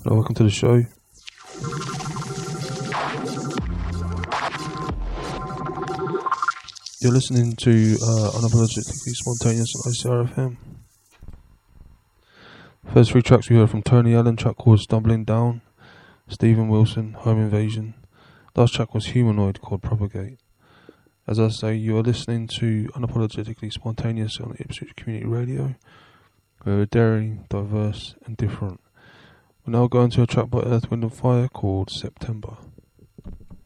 Welcome to the show. You're listening to Unapologetically Spontaneous on ICRFM. First three tracks we heard from Tony Allen, track called Stumbling Down, Stephen Wilson, Home Invasion. Last track was Humanoid called Propagate. As I say, you are listening to Unapologetically Spontaneous on Ipswich Community Radio. We're daring, diverse and different. We're now going to a track by Earth, Wind and Fire called September.